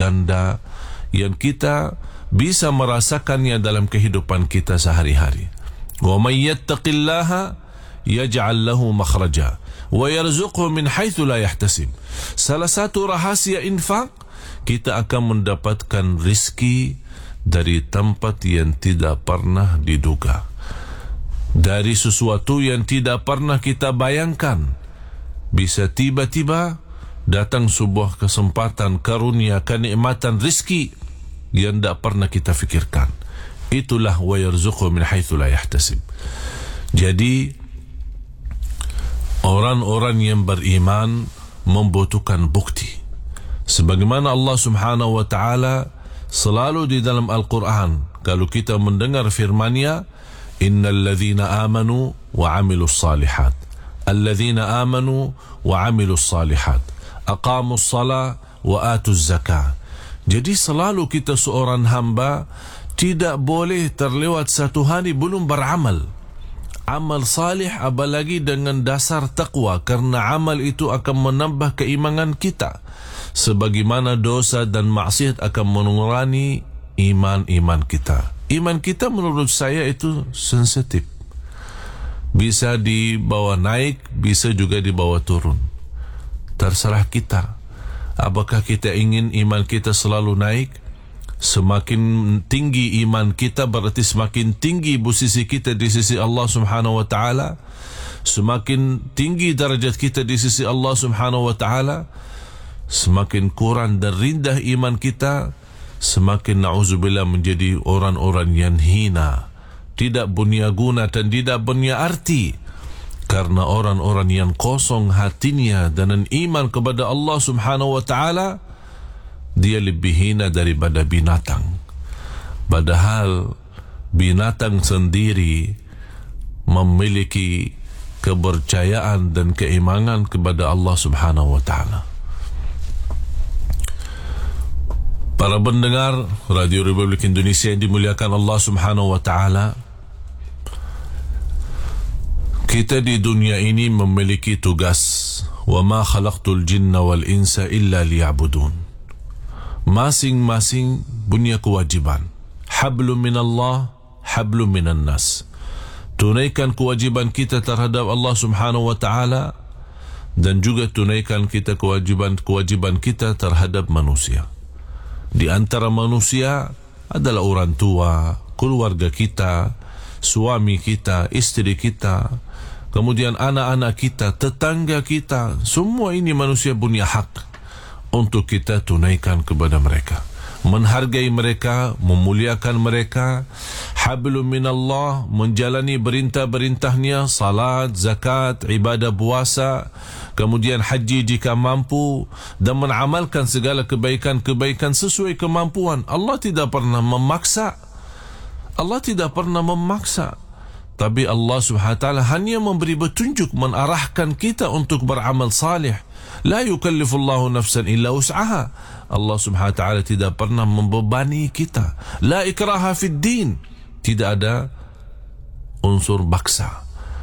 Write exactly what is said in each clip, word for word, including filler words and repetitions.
ganda yang kita bisa merasakannya dalam kehidupan kita sehari-hari. Wa may yattaqillaha yaj'al lahu makhraja wa yarzuqhu min haitsu la yahtasib. Salah satu rahasia infak, kita akan mendapatkan rizki dari tempat yang tidak pernah diduga, dari sesuatu yang tidak pernah kita bayangkan. Bisa tiba-tiba datang sebuah kesempatan, karunia, kenikmatan rizki yang tidak pernah kita fikirkan. Itulah wa yarzuqhu min haitsu la yahtasib. Jadi orang-orang yang beriman membutuhkan bukti. Sebagaimana Allah Subhanahu wa taala selalu di dalam Al-Quran, kalau kita mendengar firman-Nya, innal ladzina amanu wa 'amilus salihat, alladzina amanu wa 'amilus salihat, aqamus shalah wa atuz zakah. Jadi selalu kita seorang hamba tidak boleh terlewat satu hari belum beramal amal salih, apalagi dengan dasar taqwa, karena amal itu akan menambah keimanan kita, sebagaimana dosa dan maksiat akan mengurangi iman-iman kita. Iman kita menurut saya itu sensitif, bisa dibawa naik, bisa juga dibawa turun. Terserah kita. Apakah kita ingin iman kita selalu naik? Semakin tinggi iman kita, berarti semakin tinggi posisi kita di sisi Allah Subhanahu wa taala. Semakin tinggi darajat kita di sisi Allah Subhanahu wa taala. Semakin kurang dan rendah iman kita, semakin na'udzubillah menjadi orang-orang yang hina, tidak punya guna dan tidak punya arti. Karena orang-orang yang kosong hatinya dengan iman kepada Allah Subhanahu wa taala, dia lebih hina daripada binatang. Padahal binatang sendiri memiliki kepercayaan dan keimanan kepada Allah Subhanahu wa taala. Para pendengar Radio Republik Indonesia yang dimuliakan Allah Subhanahu wa taala, kita di dunia ini memiliki tugas. Wa ma khalaqtul jinna wal insa illa liya'budun. Masing-masing punya kewajiban. Hablum minallah, hablum minan nas. Tunaikan kewajiban kita terhadap Allah Subhanahu wa taala, dan juga tunaikan kita kewajiban-kewajiban kita terhadap manusia. Di antara manusia adalah orang tua, keluarga kita, suami kita, istri kita, kemudian anak-anak kita, tetangga kita. Semua ini manusia punya hak untuk kita tunaikan kepada mereka, menghargai mereka, memuliakan mereka. Hablum minallah, menjalani perintah-perintahnya, salat, zakat, ibadah puasa, kemudian haji jika mampu, dan mengamalkan segala kebaikan-kebaikan sesuai kemampuan. Allah tidak pernah memaksa. Allah tidak pernah memaksa. Tapi Allah Subhanahu wa taala hanya memberi petunjuk, mengarahkan kita untuk beramal salih. La yukallifullahu nafsan illa wus'aha. Allah Subhanahu wa taala tidak pernah membebani kita. La ikraha fid din. Tidak ada unsur baksa.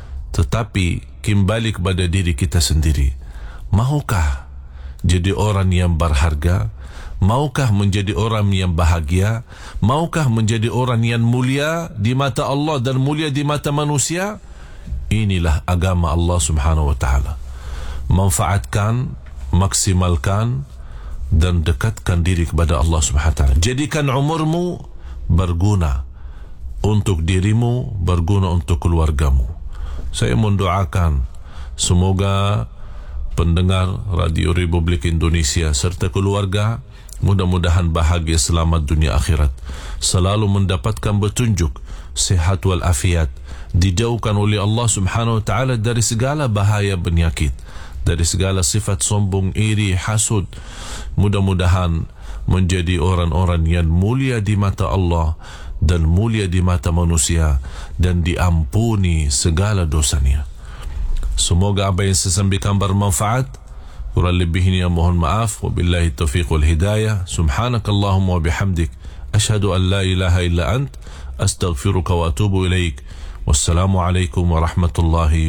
Tetapi kembali kepada diri kita sendiri. Maukah jadi orang yang berharga? Maukah menjadi orang yang bahagia? Maukah menjadi orang yang mulia di mata Allah dan mulia di mata manusia? Inilah agama Allah Subhanahu wa taala. Manfaatkan, maksimalkan, dan dekatkan diri kepada Allah Subhanahu wa taala. Jadikan umurmu berguna untuk dirimu, berguna untuk keluargamu. Saya mendoakan semoga pendengar Radio Republik Indonesia serta keluarga mudah-mudahan bahagia, selamat dunia akhirat, selalu mendapatkan petunjuk, sehat wal afiat, dijauhkan oleh Allah Subhanahu wa taala dari segala bahaya penyakit, dari segala sifat sombong, iri, hasud. Mudah-mudahan menjadi orang-orang yang mulia di mata Allah dan mulia di mata manusia, dan diampuni segala dosanya. Semoga apa yang saya sampaikan bermanfaat. Kurang lebihnya mohon maaf. Wabillahi taufiq wal hidayah. Subhanakallahumma wa bihamdik, asyhadu an la ilaha illa ant, astaghfiruka wa atubu ilaik. Wassalamu alaikum warahmatullahi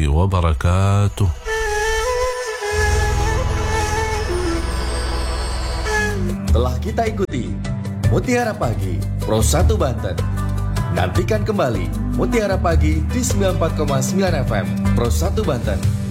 wabarakatuh. telah kita ikuti Mutiara Pagi Pro satu Banten. Nantikan kembali Mutiara Pagi di sembilan puluh empat koma sembilan F M Pro satu Banten.